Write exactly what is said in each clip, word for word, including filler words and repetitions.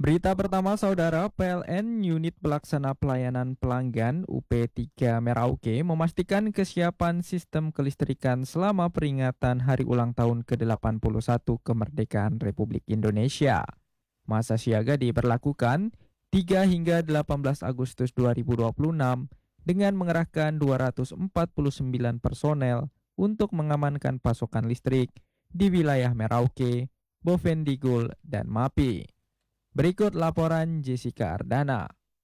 Berita pertama, Saudara, P L N Unit Pelaksana Pelayanan Pelanggan U P tiga Merauke memastikan kesiapan sistem kelistrikan selama peringatan Hari Ulang Tahun ke delapan puluh satu Kemerdekaan Republik Indonesia. Masa siaga diberlakukan tiga hingga delapan belas Agustus dua ribu dua puluh enam dengan mengerahkan dua ratus empat puluh sembilan personel untuk mengamankan pasokan listrik di wilayah Merauke, Bovendigul, dan Mapi. Berikut laporan Jessica Ardana.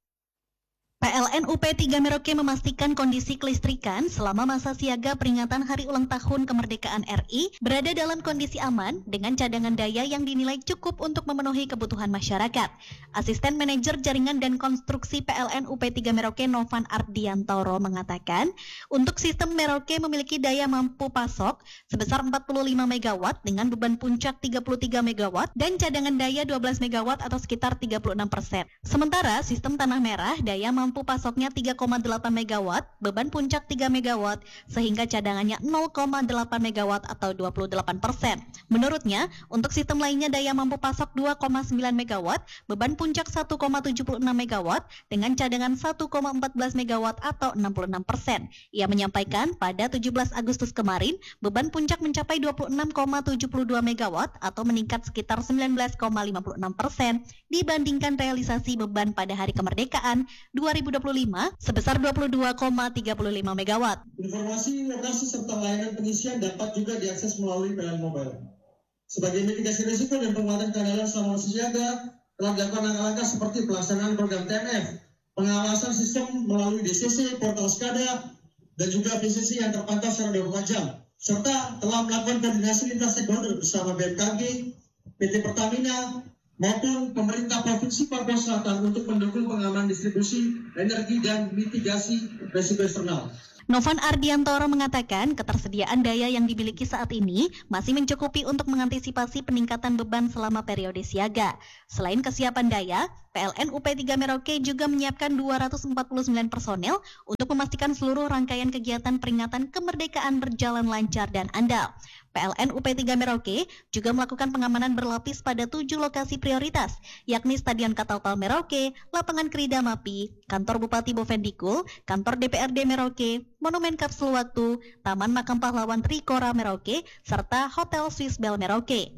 P L N U P tiga Merauke memastikan kondisi kelistrikan selama masa siaga peringatan Hari Ulang Tahun Kemerdekaan R I berada dalam kondisi aman dengan cadangan daya yang dinilai cukup untuk memenuhi kebutuhan masyarakat. Asisten Manajer Jaringan dan Konstruksi P L N U P tiga Merauke Novan Ardiantoro mengatakan, untuk sistem Merauke memiliki daya mampu pasok sebesar empat puluh lima megawatt dengan beban puncak tiga puluh tiga megawatt dan cadangan daya dua belas megawatt atau sekitar tiga puluh enam persen. Sementara sistem Tanah Merah daya mampu mampu pasoknya tiga koma delapan megawatt, beban puncak tiga megawatt, sehingga cadangannya nol koma delapan megawatt atau dua puluh delapan persen. Menurutnya, untuk sistem lainnya daya mampu pasok dua koma sembilan megawatt, beban puncak satu koma tujuh enam megawatt, dengan cadangan satu koma empat belas megawatt atau enam puluh enam persen. Ia menyampaikan pada tujuh belas Agustus kemarin, beban puncak mencapai dua puluh enam koma tujuh dua megawatt atau meningkat sekitar sembilan belas koma lima enam persen dibandingkan realisasi beban pada Hari Kemerdekaan dua ribu dua puluh lima sebesar dua puluh dua koma tiga lima megawatt. Informasi lokasi serta layanan pengisian dapat juga diakses melalui P L N Mobile. Sebagai mitigasi risiko dan penguatan keandalan selama masa siaga, telah dilakukan langkah-langkah seperti pelaksanaan program T M F, pengawasan sistem melalui D C C, portal SCADA, dan juga P C C yang terpantau secara dua puluh empat jam, serta telah melakukan koordinasi lintas stakeholder bersama B M K G, P T Pertamina, maupun pemerintah Provinsi Papua Selatan untuk mendukung pengamanan distribusi energi dan mitigasi risiko eksternal. Novan Ardiantoro mengatakan ketersediaan daya yang dimiliki saat ini masih mencukupi untuk mengantisipasi peningkatan beban selama periode siaga. Selain kesiapan daya, P L N U P tiga Merauke juga menyiapkan dua ratus empat puluh sembilan personel untuk memastikan seluruh rangkaian kegiatan peringatan kemerdekaan berjalan lancar dan andal. P L N U P tiga Merauke juga melakukan pengamanan berlapis pada tujuh lokasi prioritas, yakni Stadion Katalpal Merauke, Lapangan Krida Mapi, Kantor Bupati Bovendigul, Kantor D P R D Merauke, Monumen Kapsul Waktu, Taman Makam Pahlawan Trikora Merauke, serta Hotel Swiss Bell Merauke.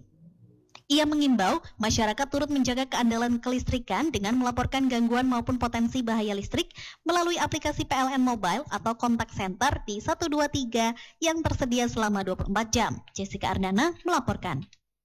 Ia mengimbau masyarakat turut menjaga keandalan kelistrikan dengan melaporkan gangguan maupun potensi bahaya listrik melalui aplikasi P L N Mobile atau kontak center di satu dua tiga yang tersedia selama dua puluh empat jam. Jessica Ardana melaporkan.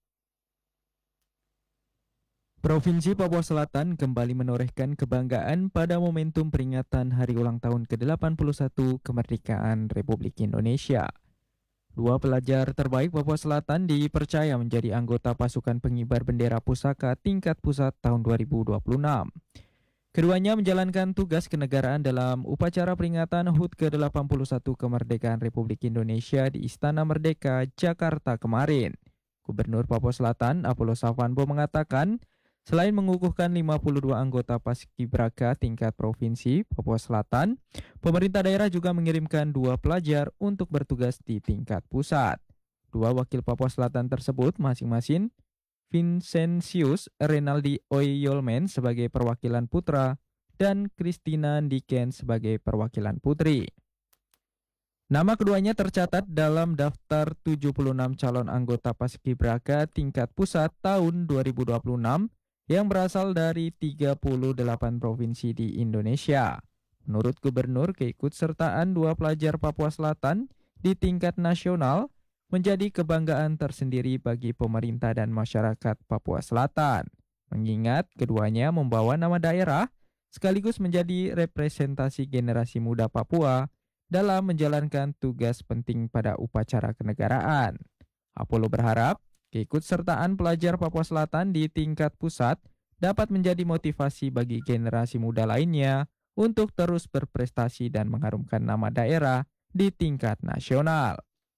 Provinsi Papua Selatan kembali menorehkan kebanggaan pada momentum peringatan Hari Ulang Tahun ke delapan puluh satu Kemerdekaan Republik Indonesia. Dua pelajar terbaik Papua Selatan dipercaya menjadi anggota pasukan pengibar bendera pusaka tingkat pusat tahun dua ribu dua puluh enam. Keduanya menjalankan tugas kenegaraan dalam upacara peringatan H U T ke delapan puluh satu Kemerdekaan Republik Indonesia di Istana Merdeka, Jakarta kemarin. Gubernur Papua Selatan, Apollo Savanbo, mengatakan, selain mengukuhkan lima puluh dua anggota paskibraka tingkat provinsi Papua Selatan, pemerintah daerah juga mengirimkan dua pelajar untuk bertugas di tingkat pusat. Dua wakil Papua Selatan tersebut masing-masing Vincentius Renaldi Oyolmen sebagai perwakilan putra dan Christina Diken sebagai perwakilan putri. Nama keduanya tercatat dalam daftar tujuh puluh enam calon anggota paskibraka tingkat pusat tahun dua ribu dua puluh enam yang berasal dari tiga puluh delapan provinsi di Indonesia. Menurut Gubernur, keikutsertaan dua pelajar Papua Selatan di tingkat nasional menjadi kebanggaan tersendiri bagi pemerintah dan masyarakat Papua Selatan, mengingat keduanya membawa nama daerah sekaligus menjadi representasi generasi muda Papua dalam menjalankan tugas penting pada upacara kenegaraan. Apollo berharap keikutsertaan pelajar Papua Selatan di tingkat pusat dapat menjadi motivasi bagi generasi muda lainnya untuk terus berprestasi dan mengharumkan nama daerah di tingkat nasional.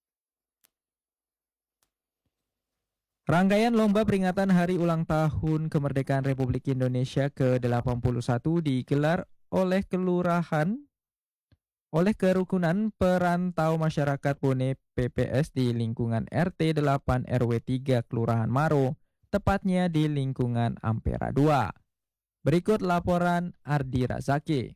Rangkaian lomba peringatan Hari Ulang Tahun Kemerdekaan Republik Indonesia ke delapan puluh satu digelar oleh kelurahan oleh Kerukunan Perantau Masyarakat Bone P P S di lingkungan R T delapan R W tiga Kelurahan Maro, tepatnya di lingkungan Ampera dua. Berikut laporan Ardi Razaki.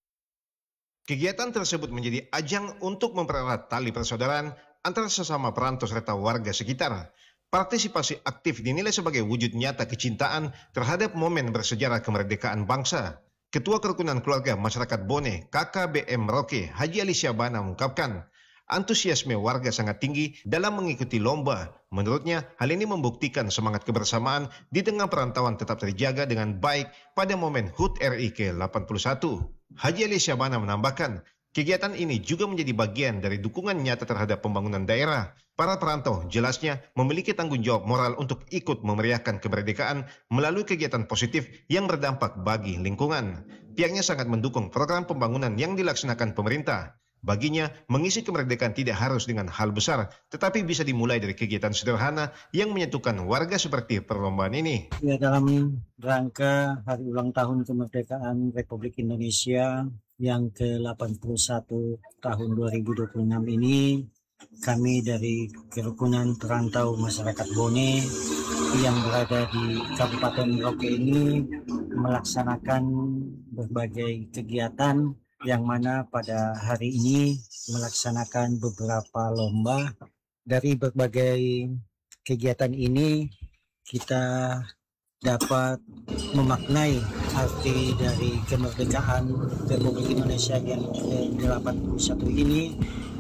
Kegiatan tersebut menjadi ajang untuk mempererat tali persaudaraan antara sesama perantau serta warga sekitar. Partisipasi aktif dinilai sebagai wujud nyata kecintaan terhadap momen bersejarah kemerdekaan bangsa. Ketua Kerukunan Keluarga Masyarakat Bone, K K B M Merauke, Haji Ali Syabana mengungkapkan, antusiasme warga sangat tinggi dalam mengikuti lomba. Menurutnya, hal ini membuktikan semangat kebersamaan di tengah perantauan tetap terjaga dengan baik pada momen H U T R I ke delapan puluh satu. Haji Ali Syabana menambahkan, kegiatan ini juga menjadi bagian dari dukungan nyata terhadap pembangunan daerah. Para perantau jelasnya memiliki tanggung jawab moral untuk ikut memeriahkan kemerdekaan melalui kegiatan positif yang berdampak bagi lingkungan. Pihaknya sangat mendukung program pembangunan yang dilaksanakan pemerintah. Baginya, mengisi kemerdekaan tidak harus dengan hal besar, tetapi bisa dimulai dari kegiatan sederhana yang menyatukan warga seperti perlombaan ini. Ya, dalam rangka Hari Ulang Tahun Kemerdekaan Republik Indonesia yang ke delapan puluh satu tahun dua ribu dua puluh enam ini, kami dari Kerukunan Perantau Masyarakat Bone yang berada di Kabupaten Merauke ini melaksanakan berbagai kegiatan yang mana pada hari ini melaksanakan beberapa lomba. Dari berbagai kegiatan ini kita dapat memaknai arti dari kemerdekaan Republik Indonesia yang ke delapan puluh satu ini,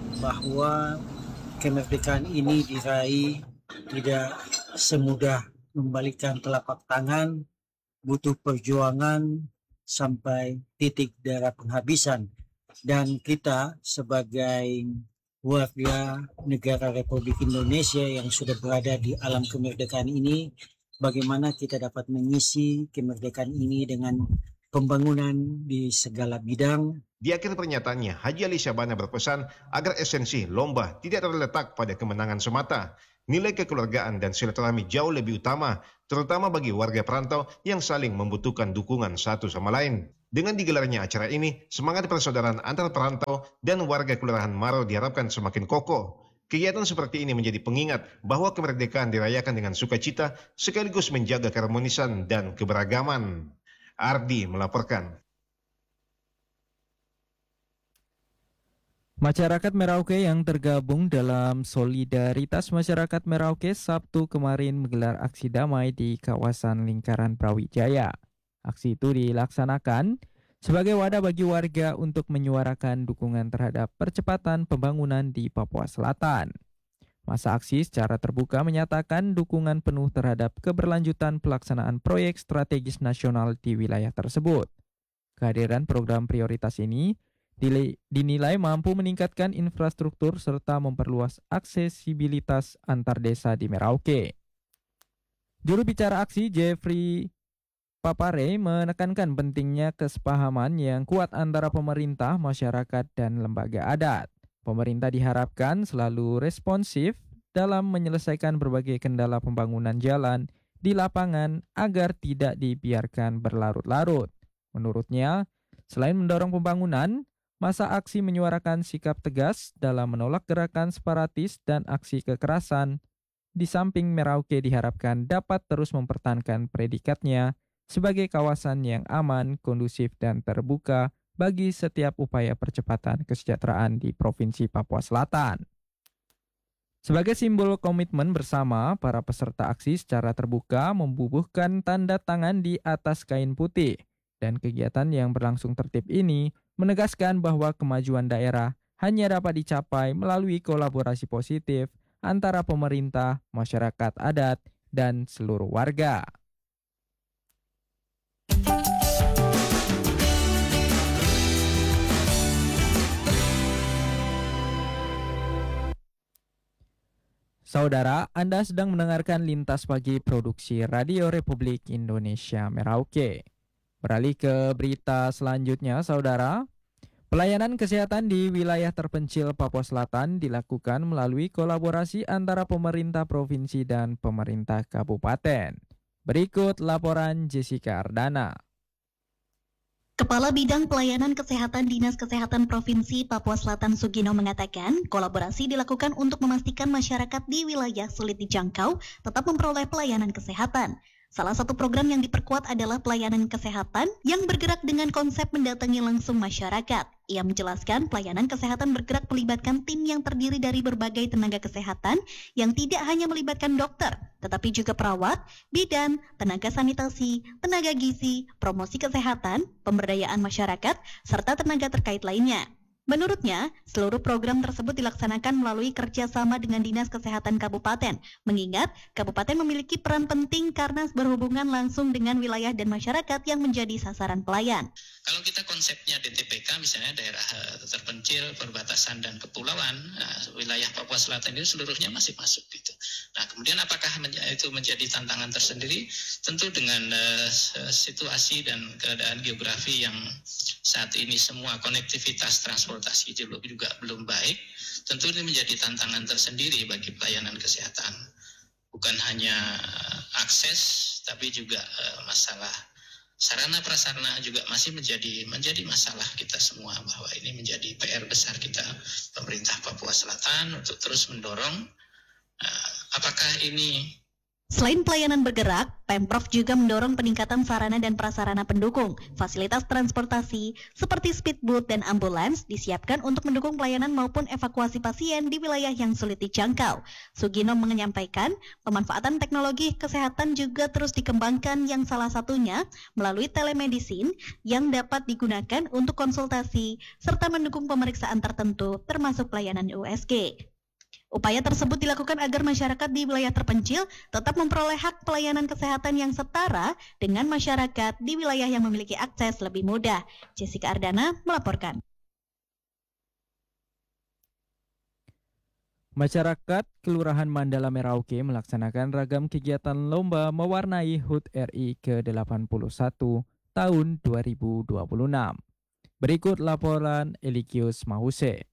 bahwa kemerdekaan ini diraih tidak semudah membalikkan telapak tangan, butuh perjuangan sampai titik darah penghabisan. Dan kita sebagai warga negara Republik Indonesia yang sudah berada di alam kemerdekaan ini, bagaimana kita dapat mengisi kemerdekaan ini dengan pembangunan di segala bidang. Di akhir pernyataannya, Haji Ali Syabana berpesan agar esensi lomba tidak terletak pada kemenangan semata. Nilai kekeluargaan dan silaturahmi jauh lebih utama, terutama bagi warga perantau yang saling membutuhkan dukungan satu sama lain. Dengan digelarnya acara ini, semangat persaudaraan antar perantau dan warga Kelurahan Maro diharapkan semakin kokoh. Kegiatan seperti ini menjadi pengingat bahwa kemerdekaan dirayakan dengan sukacita sekaligus menjaga keharmonisan dan keberagaman. Ardi melaporkan. Masyarakat Merauke yang tergabung dalam Solidaritas Masyarakat Merauke Sabtu kemarin menggelar aksi damai di kawasan lingkaran Brawijaya. Aksi itu dilaksanakan sebagai wadah bagi warga untuk menyuarakan dukungan terhadap percepatan pembangunan di Papua Selatan. Masa aksi secara terbuka menyatakan dukungan penuh terhadap keberlanjutan pelaksanaan proyek strategis nasional di wilayah tersebut. Kehadiran program prioritas ini dinilai mampu meningkatkan infrastruktur serta memperluas aksesibilitas antar desa di Merauke. Juru bicara aksi Jeffrey Papare menekankan pentingnya kesepahaman yang kuat antara pemerintah, masyarakat, dan lembaga adat. Pemerintah diharapkan selalu responsif dalam menyelesaikan berbagai kendala pembangunan jalan di lapangan agar tidak dibiarkan berlarut-larut. Menurutnya, selain mendorong pembangunan, masa aksi menyuarakan sikap tegas dalam menolak gerakan separatis dan aksi kekerasan. Di samping Merauke diharapkan dapat terus mempertahankan predikatnya sebagai kawasan yang aman, kondusif, dan terbuka bagi setiap upaya percepatan kesejahteraan di Provinsi Papua Selatan. Sebagai simbol komitmen bersama, para peserta aksi secara terbuka membubuhkan tanda tangan di atas kain putih, dan kegiatan yang berlangsung tertib ini menegaskan bahwa kemajuan daerah hanya dapat dicapai melalui kolaborasi positif antara pemerintah, masyarakat adat, dan seluruh warga. Saudara, Anda sedang mendengarkan Lintas Pagi Produksi Radio Republik Indonesia Merauke. Beralih ke berita selanjutnya, Saudara. Pelayanan kesehatan di wilayah terpencil Papua Selatan dilakukan melalui kolaborasi antara pemerintah provinsi dan pemerintah kabupaten. Berikut laporan Jessica Ardana. Kepala Bidang Pelayanan Kesehatan Dinas Kesehatan Provinsi Papua Selatan Sugino mengatakan, kolaborasi dilakukan untuk memastikan masyarakat di wilayah sulit dijangkau tetap memperoleh pelayanan kesehatan. Salah satu program yang diperkuat adalah pelayanan kesehatan yang bergerak dengan konsep mendatangi langsung masyarakat. Ia menjelaskan pelayanan kesehatan bergerak melibatkan tim yang terdiri dari berbagai tenaga kesehatan yang tidak hanya melibatkan dokter, tetapi juga perawat, bidan, tenaga sanitasi, tenaga gizi, promosi kesehatan, pemberdayaan masyarakat, serta tenaga terkait lainnya. Menurutnya, seluruh program tersebut dilaksanakan melalui kerjasama dengan Dinas Kesehatan Kabupaten, mengingat Kabupaten memiliki peran penting karena berhubungan langsung dengan wilayah dan masyarakat yang menjadi sasaran pelayan. Kalau kita konsepnya D T P K, misalnya daerah terpencil, perbatasan dan kepulauan, nah, wilayah Papua Selatan itu seluruhnya masih masuk gitu. Nah, kemudian apakah itu menjadi tantangan tersendiri? Tentu dengan uh, situasi dan keadaan geografi yang saat ini semua konektivitas transportasi juga belum baik, tentu ini menjadi tantangan tersendiri bagi pelayanan kesehatan. Bukan hanya akses, tapi juga uh, masalah sarana prasarana juga masih menjadi menjadi masalah kita semua, bahwa ini menjadi P R besar kita pemerintah Papua Selatan untuk terus mendorong uh, apakah ini. Selain pelayanan bergerak, Pemprov juga mendorong peningkatan sarana dan prasarana pendukung. Fasilitas transportasi seperti speedboat dan ambulans disiapkan untuk mendukung pelayanan maupun evakuasi pasien di wilayah yang sulit dijangkau. Sugino menyampaikan, pemanfaatan teknologi kesehatan juga terus dikembangkan, yang salah satunya melalui telemedicine yang dapat digunakan untuk konsultasi serta mendukung pemeriksaan tertentu termasuk pelayanan U S G. Upaya tersebut dilakukan agar masyarakat di wilayah terpencil tetap memperoleh hak pelayanan kesehatan yang setara dengan masyarakat di wilayah yang memiliki akses lebih mudah. Jessica Ardana melaporkan. Masyarakat Kelurahan Mandala Merauke melaksanakan ragam kegiatan lomba mewarnai H U T R I ke delapan puluh satu tahun dua ribu dua puluh enam. Berikut laporan Eligius Mahuse.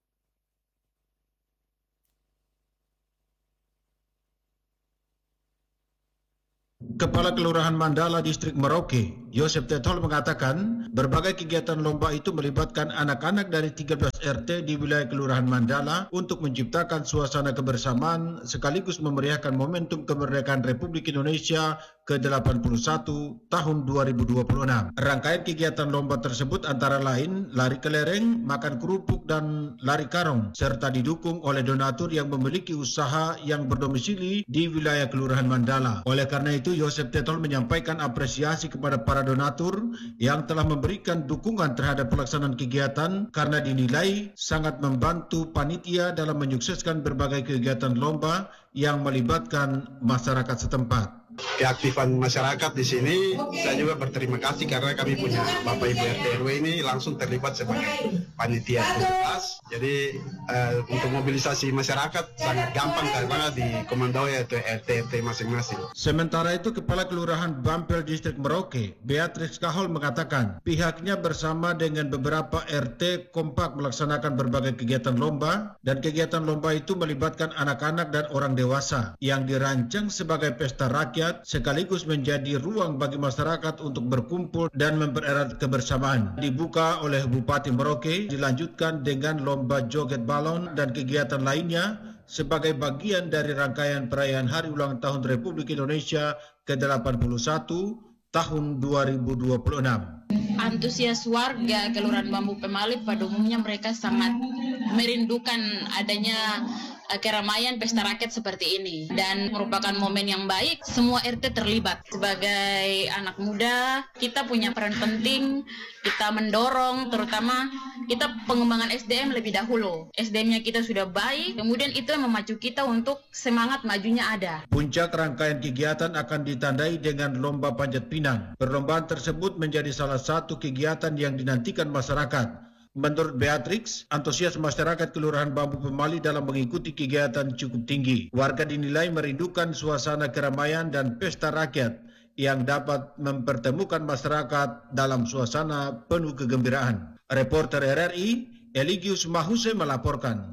Kepala Kelurahan Mandala Distrik Merauke, Yosep Tetol mengatakan berbagai kegiatan lomba itu melibatkan anak-anak dari tiga belas R T di wilayah Kelurahan Mandala untuk menciptakan suasana kebersamaan sekaligus memeriahkan momentum kemerdekaan Republik Indonesia ke delapan puluh satu tahun dua ribu dua puluh enam. Rangkaian kegiatan lomba tersebut antara lain lari kelereng, makan kerupuk, dan lari karung, serta didukung oleh donatur yang memiliki usaha yang berdomisili di wilayah Kelurahan Mandala. Oleh karena itu, Yosep Tetol menyampaikan apresiasi kepada para donatur yang telah memberikan dukungan terhadap pelaksanaan kegiatan karena dinilai sangat membantu panitia dalam menyukseskan berbagai kegiatan lomba yang melibatkan masyarakat setempat. Keaktifan masyarakat di sini, saya juga berterima kasih karena kami punya Bapak Ibu R T R W ini langsung terlibat sebagai panitia tugas. Jadi uh, untuk mobilisasi masyarakat sangat gampang karena dikomandoi oleh R T R T masing-masing. Sementara itu, Kepala Kelurahan Bampel Distrik Merauke, Beatrix Kahol mengatakan pihaknya bersama dengan beberapa R T kompak melaksanakan berbagai kegiatan lomba, dan kegiatan lomba itu melibatkan anak-anak dan orang dewasa yang dirancang sebagai pesta rakyat sekaligus menjadi ruang bagi masyarakat untuk berkumpul dan mempererat kebersamaan. Dibuka oleh Bupati Merauke, dilanjutkan dengan lomba joget balon dan kegiatan lainnya sebagai bagian dari rangkaian perayaan Hari Ulang Tahun Republik Indonesia ke delapan puluh satu tahun dua ribu dua puluh enam. Antusias warga Kelurahan Bambu Pemali pada umumnya mereka sangat merindukan adanya keramaian pesta rakyat seperti ini, dan merupakan momen yang baik semua R T terlibat. Sebagai anak muda, kita punya peran penting, kita mendorong terutama kita pengembangan S D M lebih dahulu. S D M-nya kita sudah baik, kemudian itu yang memacu kita untuk semangat majunya ada. Puncak rangkaian kegiatan akan ditandai dengan lomba panjat pinang. Perlombaan tersebut menjadi salah satu kegiatan yang dinantikan masyarakat. Menurut Beatrix, antusias masyarakat Kelurahan Bambu Pemali dalam mengikuti kegiatan cukup tinggi. Warga dinilai merindukan suasana keramaian dan pesta rakyat yang dapat mempertemukan masyarakat dalam suasana penuh kegembiraan. Reporter R R I, Eligius Mahuse melaporkan.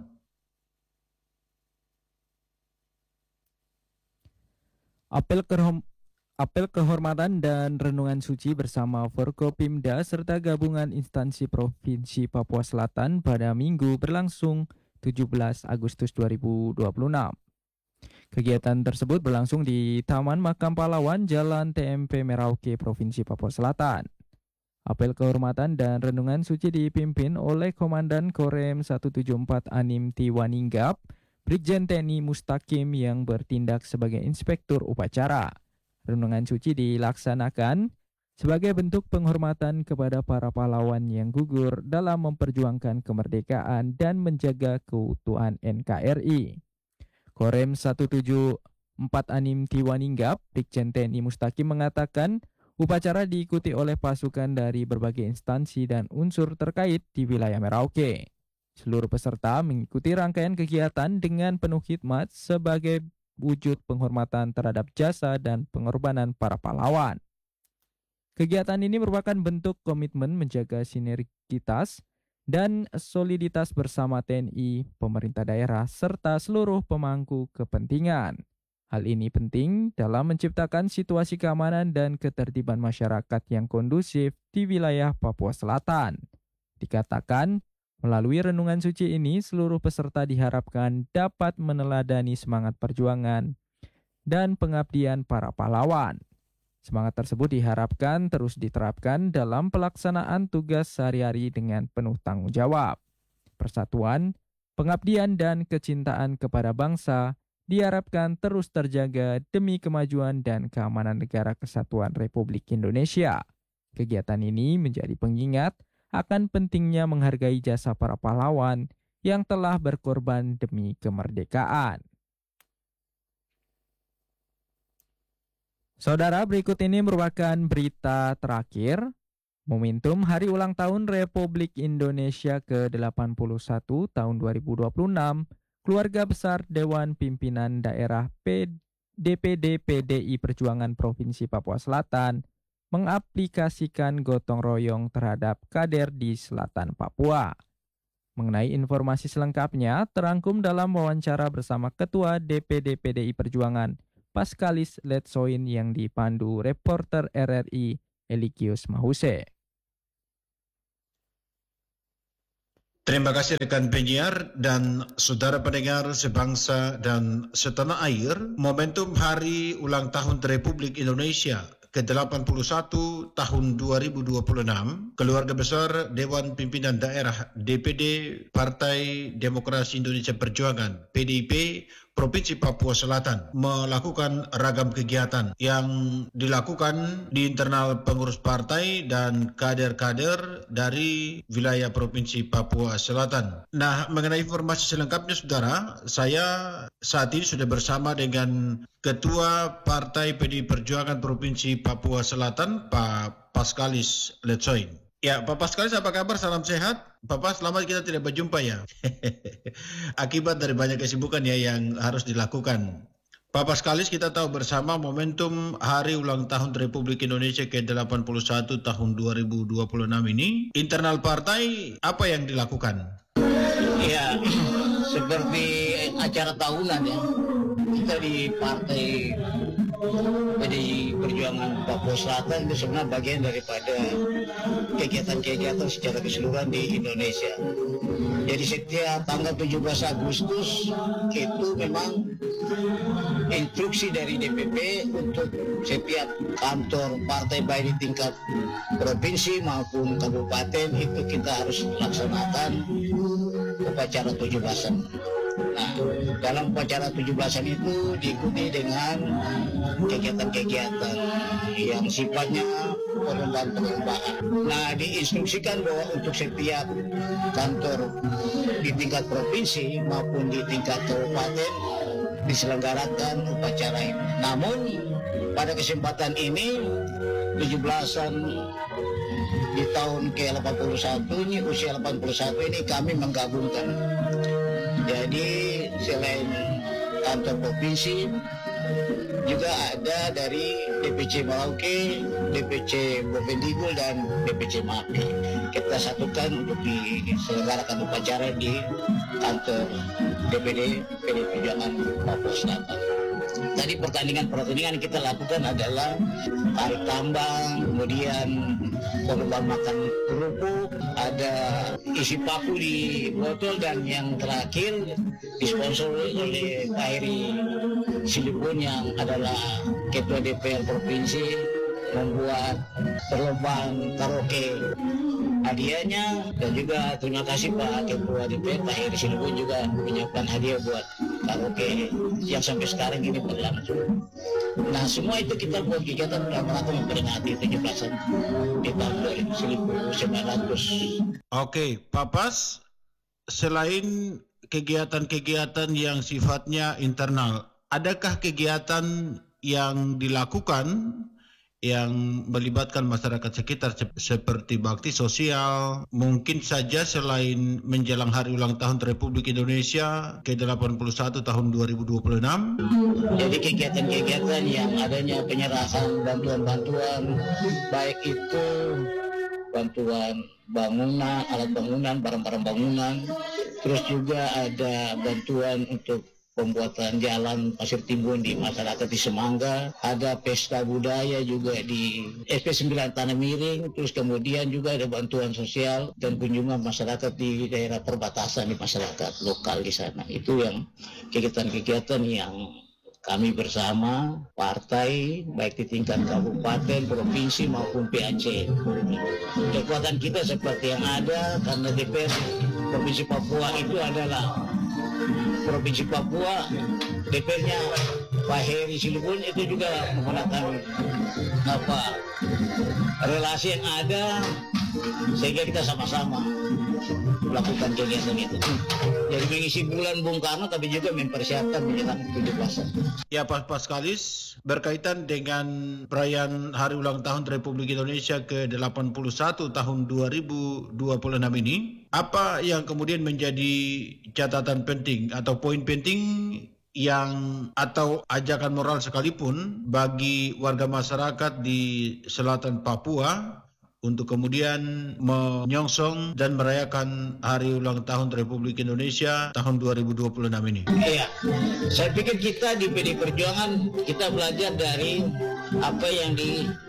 Apel kerhom Apel kehormatan dan renungan suci bersama Forkopimda serta gabungan instansi Provinsi Papua Selatan pada Minggu berlangsung tujuh belas Agustus dua ribu dua puluh enam. Kegiatan tersebut berlangsung di Taman Makam Pahlawan Jalan T M P Merauke, Provinsi Papua Selatan. Apel kehormatan dan renungan suci dipimpin oleh Komandan Korem seratus tujuh puluh empat Anim Tiwaninggap, Brigjen T N I Mustaqim yang bertindak sebagai inspektur upacara. Renungan suci dilaksanakan sebagai bentuk penghormatan kepada para pahlawan yang gugur dalam memperjuangkan kemerdekaan dan menjaga keutuhan N K R I. Korem seratus tujuh puluh empat Anim Tiwaninggap, Brigjen T N I Mustaqim mengatakan upacara diikuti oleh pasukan dari berbagai instansi dan unsur terkait di wilayah Merauke. Seluruh peserta mengikuti rangkaian kegiatan dengan penuh khidmat sebagai wujud penghormatan terhadap jasa dan pengorbanan para pahlawan. Kegiatan ini merupakan bentuk komitmen menjaga sinergitas dan soliditas bersama T N I, pemerintah daerah, serta seluruh pemangku kepentingan. Hal ini penting dalam menciptakan situasi keamanan dan ketertiban masyarakat yang kondusif di wilayah Papua Selatan. Dikatakan, melalui renungan suci ini, seluruh peserta diharapkan dapat meneladani semangat perjuangan dan pengabdian para pahlawan. Semangat tersebut diharapkan terus diterapkan dalam pelaksanaan tugas sehari-hari dengan penuh tanggung jawab. Persatuan, pengabdian, dan kecintaan kepada bangsa diharapkan terus terjaga demi kemajuan dan keamanan Negara Kesatuan Republik Indonesia. Kegiatan ini menjadi pengingat akan pentingnya menghargai jasa para pahlawan yang telah berkorban demi kemerdekaan. Saudara, berikut ini merupakan berita terakhir. Momentum Hari Ulang Tahun Republik Indonesia ke delapan puluh satu tahun dua ribu dua puluh enam, Keluarga Besar Dewan Pimpinan Daerah D P D P D I Perjuangan Provinsi Papua Selatan mengaplikasikan gotong royong terhadap kader di Selatan Papua. Mengenai informasi selengkapnya terangkum dalam wawancara bersama Ketua D P D P D I Perjuangan Paskalis Letsoin yang dipandu reporter R R I Elikius Mahuse. Terima kasih rekan penyiar dan saudara pendengar sebangsa dan setanah air. Momentum Hari Ulang Tahun Republik Indonesia ke delapan puluh satu tahun dua ribu dua puluh enam, Keluarga Besar Dewan Pimpinan Daerah D P D Partai Demokrasi Indonesia Perjuangan P D I P Provinsi Papua Selatan melakukan ragam kegiatan yang dilakukan di internal pengurus partai dan kader-kader dari wilayah Provinsi Papua Selatan. Nah, mengenai informasi selengkapnya saudara, saya saat ini sudah bersama dengan Ketua Partai P D I Perjuangan Provinsi Papua Selatan, Pak Paskalis Letsoin. Ya, Pak Paskalis, apa kabar? Salam sehat. Bapak, selamat kita tidak berjumpa ya. Akibat dari banyak kesibukan ya yang harus dilakukan. Pak Paskalis, kita tahu bersama momentum Hari Ulang Tahun Republik Indonesia ke delapan puluh satu tahun dua ribu dua puluh enam ini, internal partai apa yang dilakukan? Ya, seperti acara tahunan ya. Kita di Partai P D I Perjuangan Papua Selatan itu sebenarnya bagian daripada kegiatan-kegiatan secara keseluruhan di Indonesia. Jadi setiap tanggal tujuh belas Agustus itu memang instruksi dari D P P untuk setiap kantor partai baik di tingkat provinsi maupun kabupaten itu kita harus laksanakan upacara tujuh belasan. Nah, dalam upacara tujuh belasan itu diikuti dengan kegiatan-kegiatan yang sifatnya perlombaan-perlombaan. Nah, diinstruksikan bahwa untuk setiap kantor di tingkat provinsi maupun di tingkat kabupaten diselenggarakan upacara ini. Namun, pada kesempatan ini, tujuh belasan di tahun ke delapan puluh satu ini, usia delapan puluh satu ini kami menggabungkan. Jadi selain kantor provinsi juga ada dari D P C Merauke, D P C Bovendigul dan D P C Mapi. Kita satukan untuk diselenggarakan upacara di kantor D P D P D I Perjuangan Papua Selatan. tadi pertandingan-pertandingan kita lakukan adalah tarik tambang, kemudian korban makan kerupuk, ada isi paku di botol, dan yang terakhir disponsor oleh Pak Heri Silipun yang adalah Ketua D P R Provinsi membuat perlombaan karaoke hadiahnya. Dan juga terima kasih Pak Ketua D P R Pak Heri Silipun juga menyiapkan hadiah buat karaoke yang sampai sekarang ini berlangsung. Nah, semua itu kita buat kegiatan dalam rangka memperingati tujuh belasan di tahun dua ribu sembilan ratus. Oke, Pak Pas, selain kegiatan-kegiatan yang sifatnya internal, adakah kegiatan yang dilakukan yang melibatkan masyarakat sekitar seperti bakti sosial, mungkin saja selain menjelang hari ulang tahun Republik Indonesia ke delapan puluh satu tahun dua ribu dua puluh enam? Jadi kegiatan-kegiatan yang adanya penyerahan bantuan-bantuan, baik itu bantuan bangunan, alat bangunan, barang-barang bangunan, terus juga ada bantuan untuk pembuatan jalan pasir timbun di masyarakat di Semangga, ada pesta budaya juga di S P sembilan Tanah Miring, terus kemudian juga ada bantuan sosial dan kunjungan masyarakat di daerah perbatasan di masyarakat lokal di sana. Itu yang kegiatan-kegiatan yang kami bersama partai baik di tingkat kabupaten, provinsi maupun P A C. Kekuatan kita seperti yang ada karena D P R Provinsi Papua itu adalah Provinsi Papua, D P R-nya Pak Heri Silipun itu juga menggunakan apa relasi yang ada sehingga kita sama-sama melakukan kegiatan itu. Jadi mengisi bulan Bung Karno tapi juga mempersiapkan menjelang tujuh belasan. Ya, Pak Paskalis, berkaitan dengan perayaan Hari Ulang Tahun Republik Indonesia ke delapan puluh satu tahun dua ribu dua puluh enam ini, apa yang kemudian menjadi catatan penting atau poin penting yang atau ajakan moral sekalipun bagi warga masyarakat di selatan Papua untuk kemudian menyongsong dan merayakan Hari Ulang Tahun Republik Indonesia tahun dua ribu dua puluh enam ini? Iya, saya pikir kita di P D I Perjuangan kita belajar dari apa yang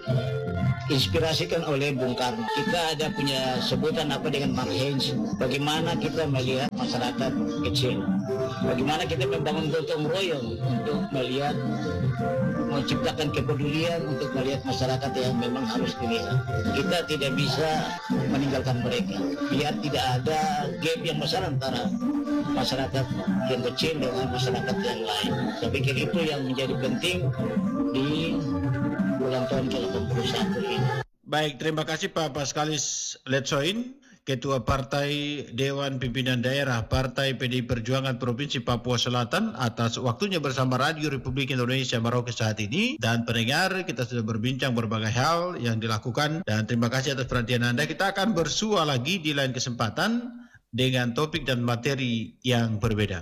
diinspirasikan oleh Bung Karno. Kita ada punya sebutan apa dengan Mark Heinz, bagaimana kita melihat masyarakat kecil, bagaimana kita membangun gotong royong untuk melihat, menciptakan kepedulian untuk melihat masyarakat yang memang harus dilihat. Kita tidak bisa meninggalkan mereka, biar tidak ada gap yang besar antara masyarakat yang kecil dengan masyarakat yang lain. Saya pikir itu yang menjadi penting di ulang tahun ke delapan puluh satu ini. Baik, terima kasih Pak Paskalis Letsoin, Ketua Partai Dewan Pimpinan Daerah Partai P D I Perjuangan Provinsi Papua Selatan atas waktunya bersama Radio Republik Indonesia Merauke saat ini. Dan pendengar, kita sudah berbincang berbagai hal yang dilakukan dan terima kasih atas perhatian Anda. Kita akan bersua lagi di lain kesempatan dengan topik dan materi yang berbeda.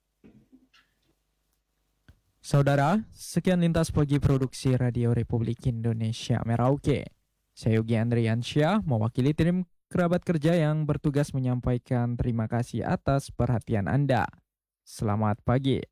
Saudara, sekian lintas pagi produksi Radio Republik Indonesia Merauke. Saya Yogi Andriansyah mewakili tim kerabat kerja yang bertugas menyampaikan terima kasih atas perhatian Anda. Selamat pagi.